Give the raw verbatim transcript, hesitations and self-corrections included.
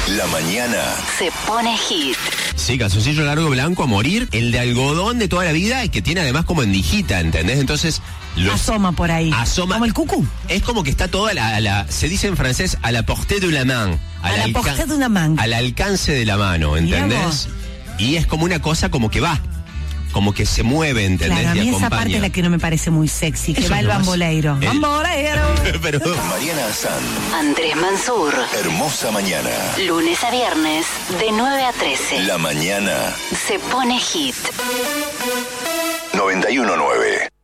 La mañana se pone hit. Sí, calzoncillo largo blanco a morir. El de algodón de toda la vida y que tiene además como endijita, ¿entendés? Entonces... Los, asoma por ahí. Asoma. Como el cucú. Es como que está toda la, la... Se dice en francés, a la portée de la main. A la portée de una main. Al alcance de la mano, ¿entendés? Y es como una cosa como que va. Como que se mueve, ¿entendés? Claro, a mí y esa parte es la que no me parece muy sexy, que Eso va el no es- bamboleiro. el- ¡Bamboleiro! Pero... Mariana Azán. Andrés Mansur. Hermosa mañana. Lunes a viernes, de nueve a trece. La mañana Se pone hit. noventa y uno nueve.